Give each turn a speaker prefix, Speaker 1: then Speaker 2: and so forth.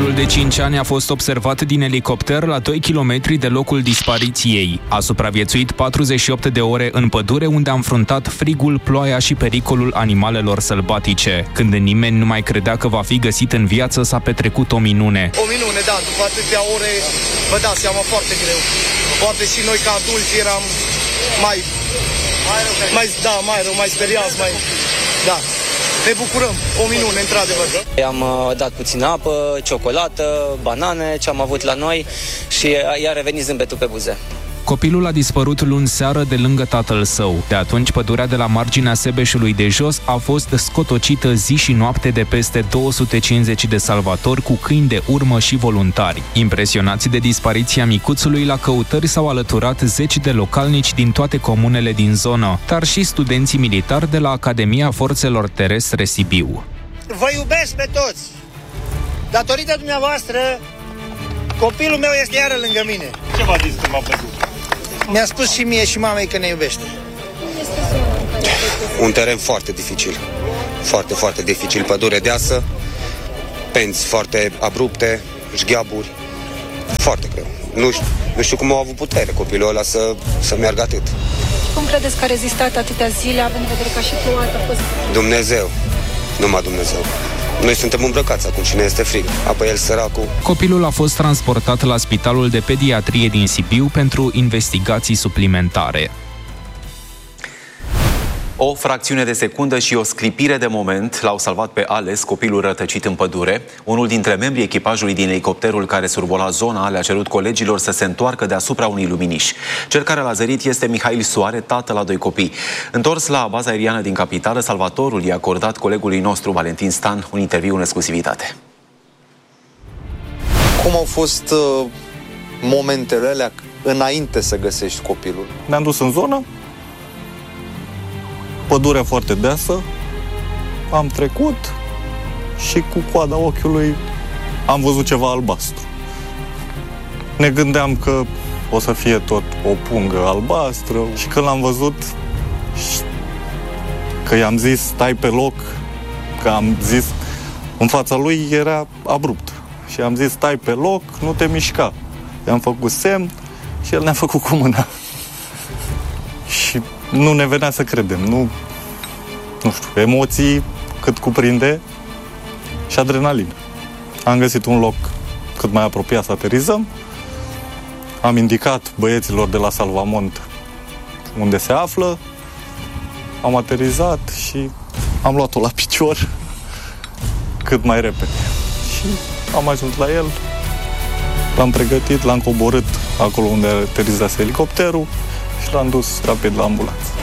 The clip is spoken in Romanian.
Speaker 1: Copilul de 5 ani a fost observat din elicopter la 2 km de locul dispariției. A supraviețuit 48 de ore în pădure, unde a înfruntat frigul, ploaia și pericolul animalelor sălbatice. Când nimeni nu mai credea că va fi găsit în viață, s-a petrecut o minune.
Speaker 2: O minune, da, după atâtea ore, vă dați seama, foarte greu. Poate și noi ca adulți eram mai rău, mai speriați, da. Ne bucurăm, o minune, într-adevăr.
Speaker 3: Am dat puțină apă, ciocolată, banane, ce am avut la noi și i-a revenit zâmbetul pe buze.
Speaker 1: Copilul a dispărut luni seară de lângă tatăl său. De atunci, pădurea de la marginea Sebeșului de jos a fost scotocită zi și noapte de peste 250 de salvatori cu câini de urmă și voluntari. Impresionați de dispariția micuțului, la căutări s-au alăturat zeci de localnici din toate comunele din zonă, dar și studenții militari de la Academia Forțelor Terestre Sibiu.
Speaker 2: Vă iubesc pe toți! Datorită dumneavoastră, copilul meu este iară lângă mine.
Speaker 4: Ce v-a zis că m-a plăcut?
Speaker 2: Mi-a spus și mie și mamei că ne iubește.
Speaker 5: Un teren foarte dificil. Foarte, foarte dificil. Pădure deasă, penți foarte abrupte, șgheaburi. Foarte greu. Nu știu cum au avut putere copilul ăla să meargă atât.
Speaker 6: Cum credeți că a rezistat atâtea zile, având în vedere că și plouat a fost?
Speaker 5: Dumnezeu. Numai Dumnezeu. Noi suntem îmbrăcați acum și ne este frig. Apoi el, săracul.
Speaker 1: Copilul a fost transportat la Spitalul de Pediatrie din Sibiu pentru investigații suplimentare.
Speaker 7: O fracțiune de secundă și o sclipire de moment l-au salvat pe Ales, copilul rătăcit în pădure. Unul dintre membrii echipajului din elicopterul care survola zona le-a cerut colegilor să se întoarcă deasupra unui luminiș. Cel care l-a zărit este Mihail Soare, tată la 2 copii. Întors la baza aeriană din capitală, salvatorul i-a acordat colegului nostru, Valentin Stan, un interviu în exclusivitate.
Speaker 8: Cum au fost momentele alea înainte să găsești copilul?
Speaker 4: Ne-am dus în zonă, pădurea foarte deasă, am trecut și cu coada ochiului am văzut ceva albastru. Ne gândeam că o să fie tot o pungă albastră și când l-am văzut, că i-am zis stai pe loc, că am zis, în fața lui era abrupt și am zis stai pe loc, nu te mișca. I-am făcut semn și el ne-a făcut cu mâna. Și nu ne venea să credem, nu știu, emoții cât cuprinde și adrenalină. Am găsit un loc cât mai apropiat să aterizăm, am indicat băieților de la Salvamont unde se află, am aterizat și am luat-o la picior cât mai repede. Și am ajuns la el, l-am pregătit, l-am coborât acolo unde aterizase elicopterul și l-am dus rapid la ambulanță.